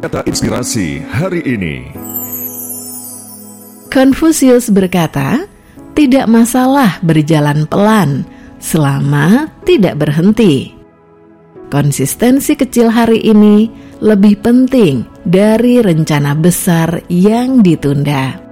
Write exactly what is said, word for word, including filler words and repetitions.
Kata inspirasi hari ini. Konfusius berkata, tidak masalah berjalan pelan selama tidak berhenti. Konsistensi kecil hari ini lebih penting dari rencana besar yang ditunda.